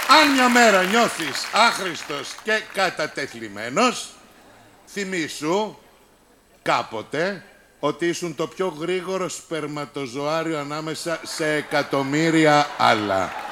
Αν μια μέρα νιώθεις άχρηστος και κατατεθλιμμένος, θυμήσου κάποτε ότι ήσουν το πιο γρήγορο σπερματοζωάριο ανάμεσα σε εκατομμύρια άλλα.